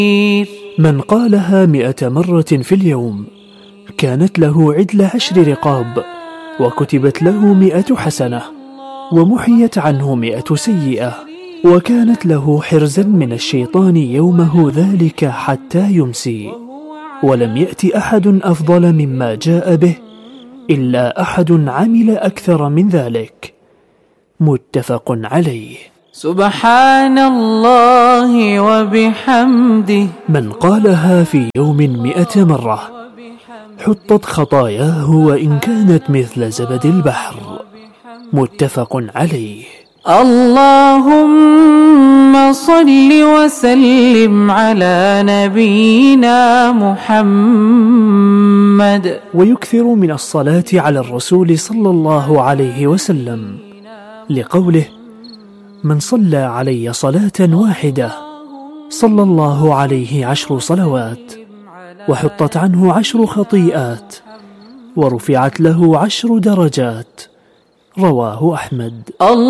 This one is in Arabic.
من قالها 100 مرة في اليوم كانت له عدل 10 رقاب، وكتبت له 100 حسنة، ومحيت عنه 100 سيئة، وكانت له حرزا من الشيطان يومه ذلك حتى يمسي. ولم يأت أحد أفضل مما جاء به إلا أحد عمل أكثر من ذلك. متفق عليه. سبحان الله وبحمده. من قالها في يوم 100 مرة حطت خطاياه وإن كانت مثل زبد البحر. متفق عليه. اللهم صل وسلم على نبينا محمد. ويكثر من الصلاة على الرسول صلى الله عليه وسلم، لقوله: من صلى علي صلاة واحدة صلى الله عليه 10 صلوات، وحطت عنه 10 خطيئات، ورفعت له 10 درجات. رواه أحمد.